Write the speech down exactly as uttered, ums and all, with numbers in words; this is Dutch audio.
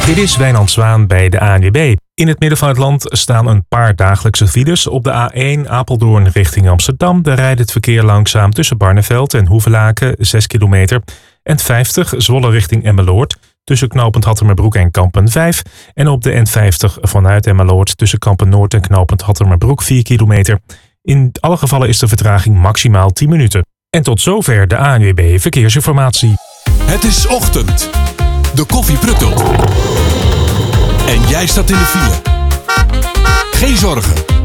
Dit is Wijnand Zwaan bij de A N W B. In het midden van het land staan een paar dagelijkse files. Op de A één Apeldoorn richting Amsterdam. Daar rijdt het verkeer langzaam tussen Barneveld en Hoevelaken, zes kilometer. En vijftig Zwolle richting Emmeloord. Tussen knooppunt Hattemerbroek en Kampen vijf. En op de N vijftig vanuit Emmeloord tussen Kampen Noord en knooppunt Hattemerbroek vier kilometer. In alle gevallen is de vertraging maximaal tien minuten. En tot zover de A N W B Verkeersinformatie. Het is ochtend. De koffie pruttelt. En jij staat in de file. Geen zorgen.